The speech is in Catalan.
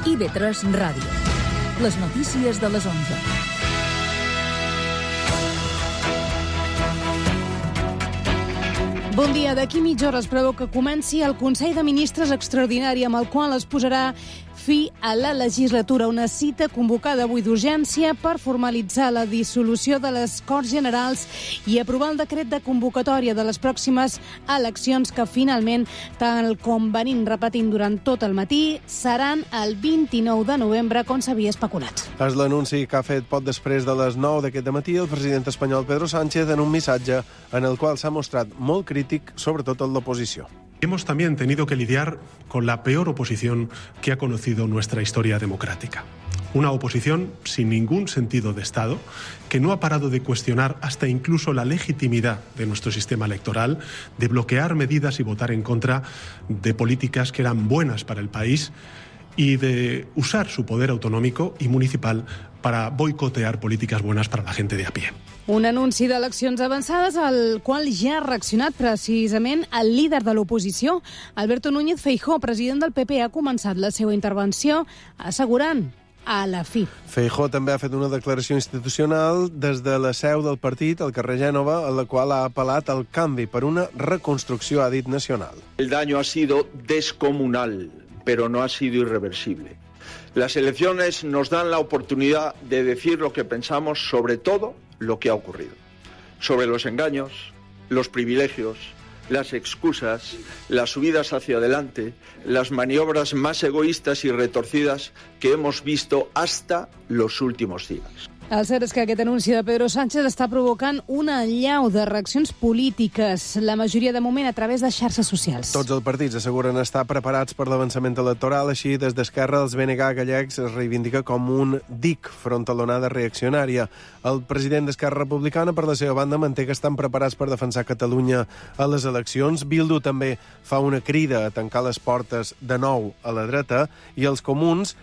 IB3 Ràdio. Les notícies de les 11. Bon dia. D'aquí mitja hora es preveu que comenci el Consell de Ministres extraordinari amb el qual es posarà fi a la legislatura, una cita convocada avui d'urgència per formalitzar la dissolució de les Corts Generals i aprovar el decret de convocatòria de les pròximes eleccions que finalment, tal com venim repetint durant tot el matí, seran el 29 de novembre, com s'havia especulat. És l'anunci que ha fet poc després de les 9 d'aquest matí el president espanyol Pedro Sánchez en un missatge en el qual s'ha mostrat molt crític, sobretot en l'oposició. Hemos también tenido que lidiar con la peor oposición que ha conocido nuestra historia democrática. Una oposición sin ningún sentido de Estado, que no ha parado de cuestionar hasta incluso la legitimidad de nuestro sistema electoral, de bloquear medidas y votar en contra de políticas que eran buenas para el país y de usar su poder autonómico y municipal para boicotear políticas buenas para la gente de a pie. Un anunci d'eleccions avançades al qual ja ha reaccionat precisament el líder de l'oposició. Alberto Núñez Feijóo, president del PP, ha començat la seva intervenció assegurant a la fi. Feijóo també ha fet una declaració institucional des de la seu del partit, al carrer Gènova, en la qual ha apel·lat al canvi per una reconstrucció, ha dit, nacional. El daño ha sido descomunal, pero no ha sido irreversible. Las elecciones nos dan la oportunidad de decir lo que pensamos sobre todo lo que ha ocurrido. Sobre los engaños, los privilegios, las excusas, las subidas hacia adelante, las maniobras más egoístas y retorcidas que hemos visto hasta los últimos días. El cert és que aquest anunci de Pedro Sánchez està provocant una allau de reaccions polítiques, la majoria de moment a través de xarxes socials. Tots els partits asseguren estar preparats per l'avançament electoral, així des d'Esquerra els BNG gallecs es reivindica com un dic front a l'onada reaccionària. El president d'Esquerra Republicana, per la seva banda, manté que estan preparats per defensar Catalunya a les eleccions. Bildu també fa una crida a tancar les portes de nou a la dreta i els comuns